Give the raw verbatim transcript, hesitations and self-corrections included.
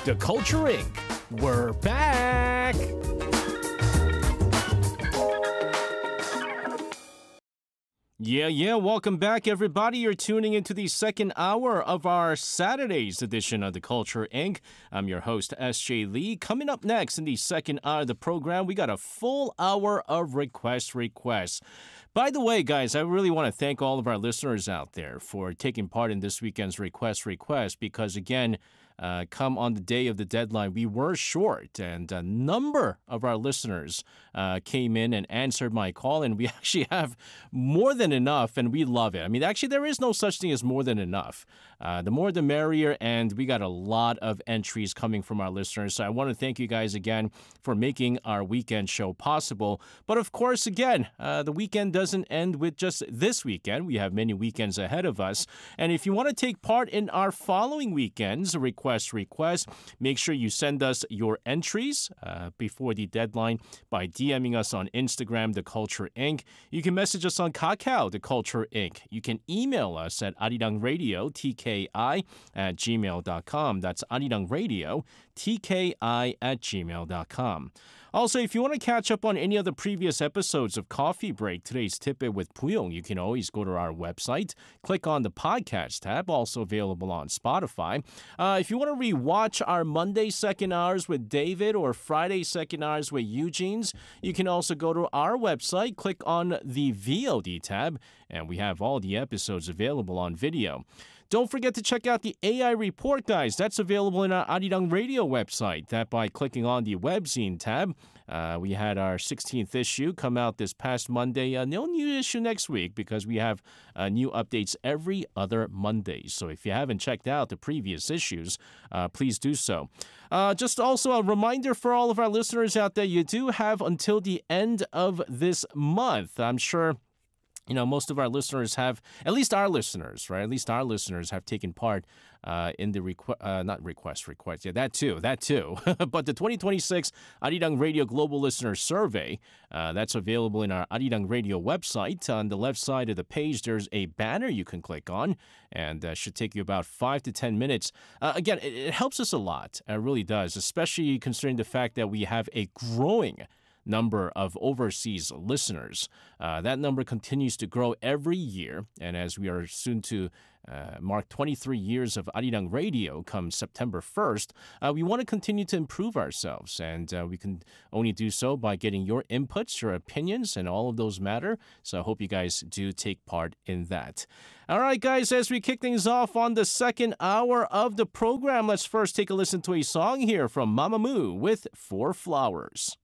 The Culture Incorporated. We're back! Yeah, yeah, welcome back, everybody. You're tuning into the second hour of our Saturday's edition of The Culture Incorporated. I'm your host, S J Lee. Coming up next in the second hour of the program, we got a full hour of request requests. By the way, guys, I really want to thank all of our listeners out there for taking part in this weekend's request request because, again, Uh, come on the day of the deadline, we were short, and a number of our listeners uh, came in and answered my call, and we actually have more than enough, and we love it. I mean, actually, there is no such thing as more than enough. Uh, the more the merrier, and we got a lot of entries coming from our listeners, so I want to thank you guys again for making our weekend show possible. But of course, again, uh, the weekend doesn't end with just this weekend. We have many weekends ahead of us, and if you want to take part in our following weekend's request request, make sure you send us your entries uh, before the deadline by DMing us on Instagram, The Culture Incorporated. You can message us on Kakao, The Culture Incorporated. You can email us at arirangradio, T K I, at gmail dot com. That's arirangradio, T K I, at gmail dot com. Also, if you want to catch up on any of the previous episodes of Coffee Break, Today's Tidbit with Puyong, you can always go to our website, click on the podcast tab, also available on Spotify. Uh, if you want to rewatch our Monday second hours with David or Friday second hours with Eugene's, you can also go to our website, click on the V O D tab, and we have all the episodes available on video. Don't forget to check out the A I Report, guys. That's available in our Arirang Radio website. That by clicking on the webzine tab. Uh, we had our sixteenth issue come out this past Monday. Uh, no new issue next week because we have uh, new updates every other Monday. So if you haven't checked out the previous issues, uh, please do so. Uh, just also a reminder for all of our listeners out there, you do have until the end of this month. I'm sure you know, most of our listeners have, at least our listeners, right? At least our listeners have taken part uh, in the, requ- uh, not request, request, yeah, that too, that too. But the twenty twenty-six Arirang Radio Global Listener Survey, uh, that's available in our Arirang Radio website. On the left side of the page, there's a banner you can click on, and uh, should take you about five to ten minutes. Uh, again, it, it helps us a lot. It really does, especially considering the fact that we have a growing number of overseas listeners. Uh, that number continues to grow every year, and as we are soon to uh, mark twenty-three years of Arirang Radio come September first, uh, we want to continue to improve ourselves, and uh, we can only do so by getting your inputs, your opinions, and all of those matter, so I hope you guys do take part in that. All right, guys, as we kick things off on the second hour of the program, let's first take a listen to a song here from Mamamoo with Four Flowers.